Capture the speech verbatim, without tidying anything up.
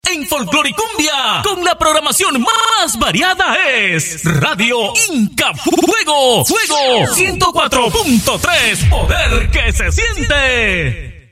En Folcloricumbia, con la programación más variada es Radio Inca Fuego, Fuego ciento cuatro punto tres, poder que se siente.